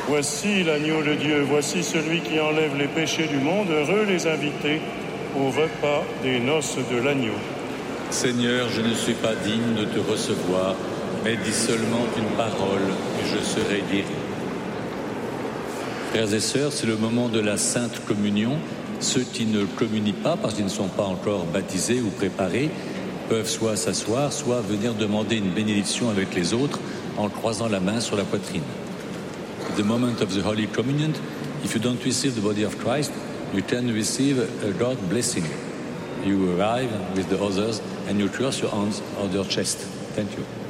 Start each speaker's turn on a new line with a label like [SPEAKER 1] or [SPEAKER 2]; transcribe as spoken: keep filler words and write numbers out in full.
[SPEAKER 1] Voici l'agneau de Dieu, voici celui qui enlève les péchés du monde. Heureux les invités au repas des noces de l'agneau.
[SPEAKER 2] Seigneur, je ne suis pas digne de te recevoir, mais dis seulement une parole et je serai guéri. Frères et sœurs, c'est le moment de la Sainte Communion. Ceux qui ne communient pas parce qu'ils ne sont pas encore baptisés ou préparés peuvent soit s'asseoir, soit venir demander une bénédiction avec les autres en croisant la main sur la poitrine. At the moment of the Holy Communion, if you don't receive the body of Christ, you can receive a God blessing. You arrive with the others and you cross your hands on their chest. Thank you.